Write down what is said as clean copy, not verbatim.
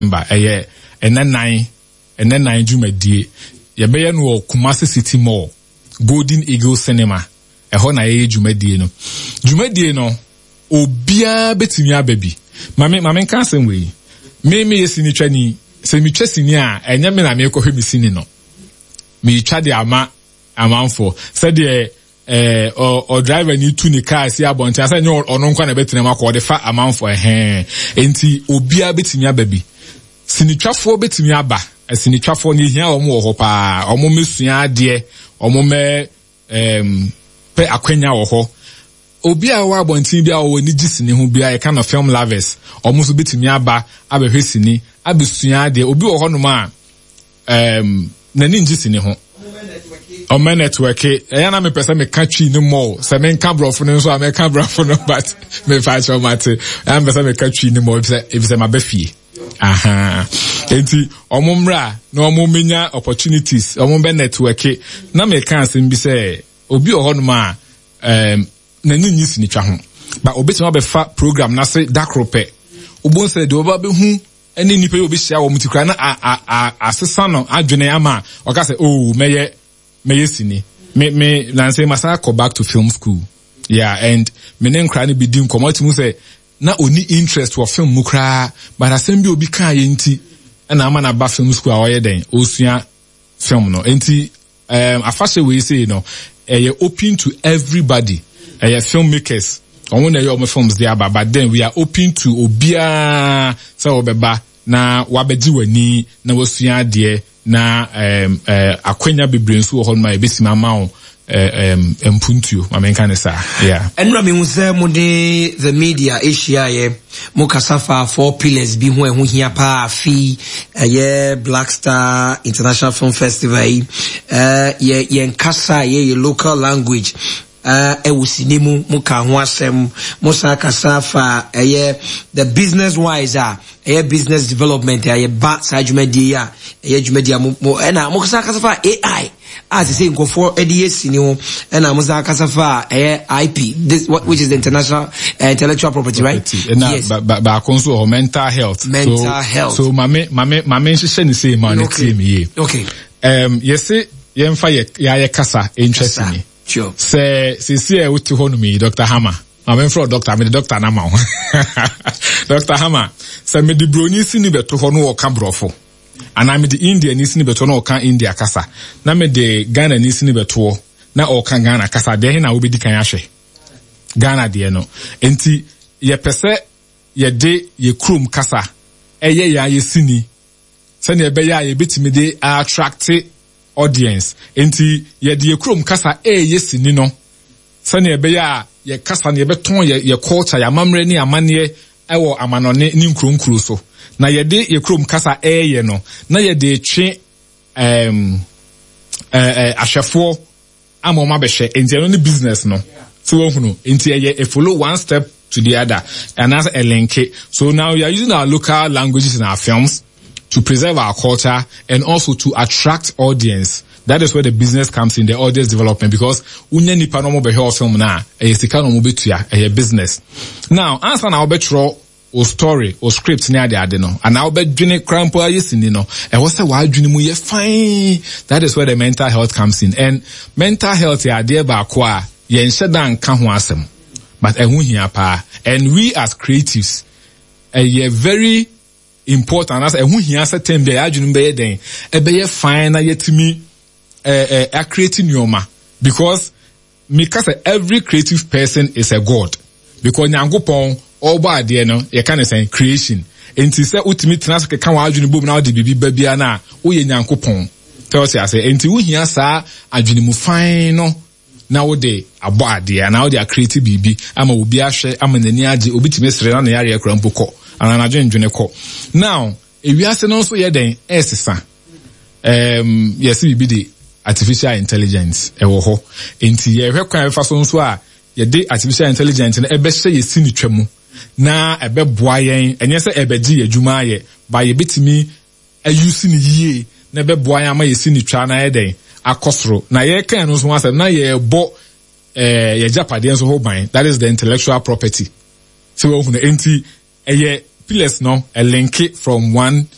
December and then 9 dwumadie yɛbɛyɛ no wɔ Kumasi City Mall Golden Eagle Cinema ɛhɔ na yɛyɛ dwumadie no obia betumi ababi mame nka asɛm wei me yɛsini twani sɛ metwa sini a ɛnyɛ me na mekɔhwɛ me sini no metwa de amanfo sɛdeɛ or driver ni tu ni car si abɔnten asɛ nyɛ ɔno nkwa na bɛtena ma kɔ ɔde fa amanfo enti obia betumi ababi sinitwafoɔ betumi aba sinitwafoɔ ne hia ɔmo wɔ hɔ paa ɔmo mesua adeɛ ɔmo mɛ pɛ akwanya wɔ hɔ obi a wɔ abɔnten bi a wɔ ni gisini ho bi a kind of film lovers ɔmo so betumi aba abɛhwɛ sini abesua adeɛ obi wɔ hɔ nom a nani gisini ho ɔmo network ɛyɛ na me pɛ sɛ me ka twi ne mall sɛ me nka brɔfo no nso a me ka brɔfo no but me fa kyerɛ mate ɛyɛ me pɛ sɛ me ka twi ne mall ebisɛ ma bɛfie enti omo mra na omo menya opportunities omo be network na me kan asem bi say obi ohonum a na nyinyi sini twa ho ba obetima be fa program na se dakrope obon say de oba be hu ene nipa ye obi hia wo mutikra na asesa no adwene ama o ka say oh meye sini me na say masa go back to film school and me ne nkra ne bi di nkomo mu say na oni interest for film mukra but asem bi obi kan ye nti na ama na ba film school a oyɛ den osua film no enti afashe we say no open to everybody filmmakers omo na your films there but then we are open to obia so obeba na wabedi wani na wasua de na akwanya bebre nso ho no ma ebesima ma mpuntuo mamenka ne sa enra me hunse mo de the media asia ye mo kasafa 4 pillars bi ho ehu hia pa afi Black Star International Film Festival ye nkasa ye local language ewusinimu muka ho asem musa kasafa the business wise business development ba sajumadi jumadi mo na mo kasafa AI as I say for EDS ho na musa kasafa IP this which is the international intellectual property right yes ba konso mental health so mame nhye ne say ma na tie me okay yes yemfa ya kasa interesting sure. Say uti ho no me Dr. Hammer. I'm from Dr. Me Dr. Nama. Dr. Hammer. Say me the broni sini beto ho no oka brofo. And I me the Indian ni sini beto no oka India kasa. Na me the Ghana ni sini beto na oka Ghana kasa. De na obedi kan ahwe. Ghana de no. Enti ye pese ye de ye krom kasa. Eye ya ye sini. Se ne be ya ye betimi de attract audience enti ye de krom kasa yesini no sane ebe ya ye kasa ne beton ye culture ya mamre ni amane ewo amanone ni nkronkro so na ye de ye krom kasa ye no na ye de twe ahwefo amoma behwe enti no ni business no so ohunu enti ye follow one step to the other and as a link so now we are using our local languages in our films to preserve our culture and also to attract audience. That is where the business comes in, the audience development, because unye nipa no mo be hear film na sika no mo betua business. Now, answer na obetro o story o script ni ade no and na obedwene crampo ayesini no was say wa adwene mu ye fine. That is where the mental health comes in, and mental health ya ade ba ko a ye nhye dan ka ho asem but ehun hia pa, and we as creatives ye very important as ehun hia certain be adwene be den be fine na yetimi creating nyoma, because every creative person is a god, because nyankopon all ba de no ye can say creation enti say utimi tena so ka wa adwene bom na de bibi ba bia na wo ye nyankopon tell say enti wo hia sa adwene mu fine no na wo de abo ade na wo de creative bibi ama obi ahwe ama nani age obi timi sere na yare akra mpoko ana na adwene ko now ewiase no so ye den esesa yes bibi de artificial intelligence ewo ho enti ye hwe kwan fa so nso a ye de artificial intelligence na ebe hye ye sini twam na ebe boa yen enye se ebe gi adwuma ye ba ye betimi ayusi ni yie na ebe boa yen ma ye sini twa na ye den akosoro na ye kan no so asem na ye bo ye japade nso ho ban, that is the intellectual property. So enti eye pillars no a link it from one